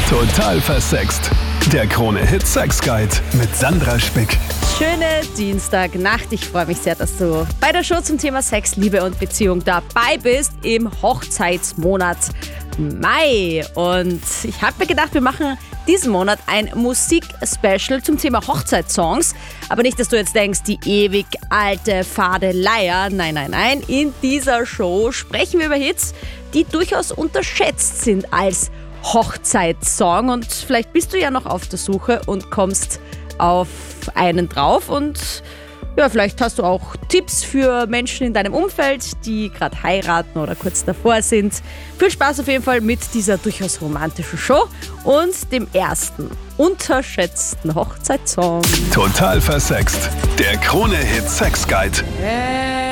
Total versext. Der Krone-Hit Sex Guide mit Sandra Spick. Schöne Dienstagnacht. Ich freue mich sehr, dass du bei der Show zum Thema Sex, Liebe und Beziehung dabei bist im Hochzeitsmonat Mai. Und ich habe mir gedacht, wir machen diesen Monat ein Musik-Special zum Thema Hochzeitssongs. Aber nicht, dass du jetzt denkst, die ewig alte, fade Leier. Nein, nein, nein. In dieser Show sprechen wir über Hits, die durchaus unterschätzt sind als Hochzeitssong. Und vielleicht bist du ja noch auf der Suche und kommst auf einen drauf. Und ja, vielleicht hast du auch Tipps für Menschen in deinem Umfeld, die gerade heiraten oder kurz davor sind. Viel Spaß auf jeden Fall mit dieser durchaus romantischen Show und dem ersten unterschätzten Hochzeitssong. Total versext. Der Krone-Hit Sex Guide.